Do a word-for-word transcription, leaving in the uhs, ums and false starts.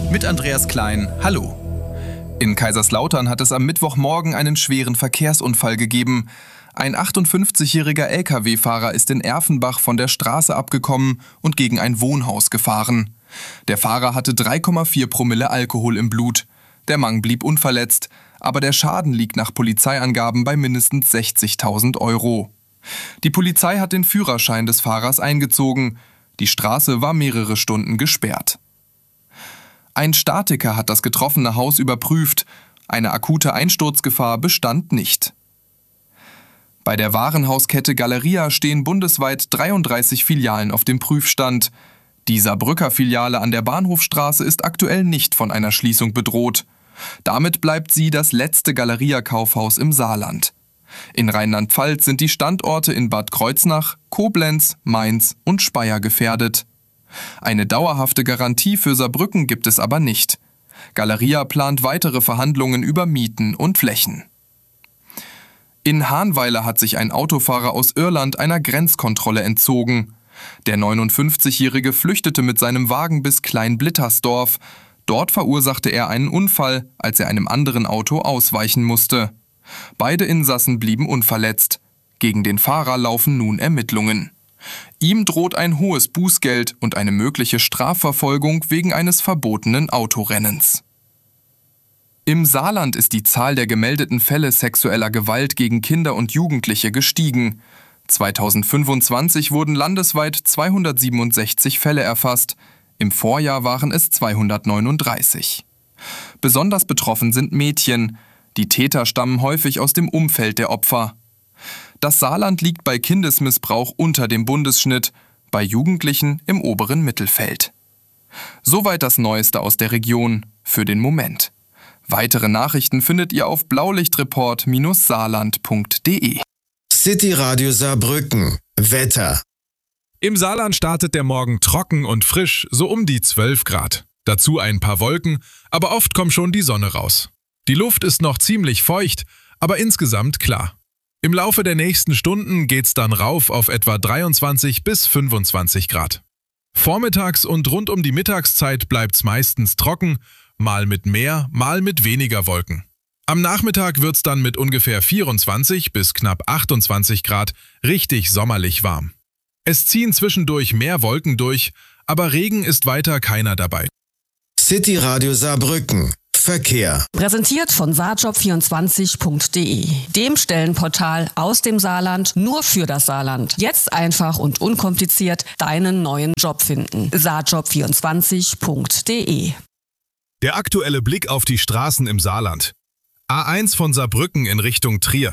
Mit Andreas Klein, hallo. In Kaiserslautern hat es am Mittwochmorgen einen schweren Verkehrsunfall gegeben. Ein achtundfünfzigjähriger L K W-Fahrer ist in Erfenbach von der Straße abgekommen und gegen ein Wohnhaus gefahren. Der Fahrer hatte drei Komma vier Promille Alkohol im Blut. Der Mann blieb unverletzt, aber der Schaden liegt nach Polizeiangaben bei mindestens sechzigtausend Euro. Die Polizei hat den Führerschein des Fahrers eingezogen. Die Straße war mehrere Stunden gesperrt. Ein Statiker hat das getroffene Haus überprüft. Eine akute Einsturzgefahr bestand nicht. Bei der Warenhauskette Galeria stehen bundesweit dreiunddreißig Filialen auf dem Prüfstand. Die Saarbrücker Filiale an der Bahnhofstraße ist aktuell nicht von einer Schließung bedroht. Damit bleibt sie das letzte Galeria-Kaufhaus im Saarland. In Rheinland-Pfalz sind die Standorte in Bad Kreuznach, Koblenz, Mainz und Speyer gefährdet. Eine dauerhafte Garantie für Saarbrücken gibt es aber nicht. Galeria plant weitere Verhandlungen über Mieten und Flächen. In Hahnweiler hat sich ein Autofahrer aus Irland einer Grenzkontrolle entzogen. Der neunundfünfzigjährige flüchtete mit seinem Wagen bis Kleinblittersdorf. Dort verursachte er einen Unfall, als er einem anderen Auto ausweichen musste. Beide Insassen blieben unverletzt. Gegen den Fahrer laufen nun Ermittlungen. Ihm droht ein hohes Bußgeld und eine mögliche Strafverfolgung wegen eines verbotenen Autorennens. Im Saarland ist die Zahl der gemeldeten Fälle sexueller Gewalt gegen Kinder und Jugendliche gestiegen. zweitausendfünfundzwanzig wurden landesweit zweihundertsiebenundsechzig Fälle erfasst. Im Vorjahr waren es zweihundertneununddreißig. Besonders betroffen sind Mädchen. Die Täter stammen häufig aus dem Umfeld der Opfer. Das Saarland liegt bei Kindesmissbrauch unter dem Bundesschnitt, bei Jugendlichen im oberen Mittelfeld. Soweit das Neueste aus der Region für den Moment. Weitere Nachrichten findet ihr auf blaulichtreport Bindestrich saarland Punkt de. City Radio Saarbrücken. Wetter. Im Saarland startet der Morgen trocken und frisch, so um die zwölf Grad. Dazu ein paar Wolken, aber oft kommt schon die Sonne raus. Die Luft ist noch ziemlich feucht, aber insgesamt klar. Im Laufe der nächsten Stunden geht's dann rauf auf etwa dreiundzwanzig bis fünfundzwanzig Grad. Vormittags und rund um die Mittagszeit bleibt's meistens trocken, mal mit mehr, mal mit weniger Wolken. Am Nachmittag wird's dann mit ungefähr vierundzwanzig bis knapp achtundzwanzig Grad richtig sommerlich warm. Es ziehen zwischendurch mehr Wolken durch, aber Regen ist weiter keiner dabei. City Radio Saarbrücken. Verkehr. Präsentiert von saarjob vierundzwanzig Punkt de, dem Stellenportal aus dem Saarland nur für das Saarland. Jetzt einfach und unkompliziert deinen neuen Job finden. saarjob vierundzwanzig Punkt de. Der aktuelle Blick auf die Straßen im Saarland. A eins von Saarbrücken in Richtung Trier.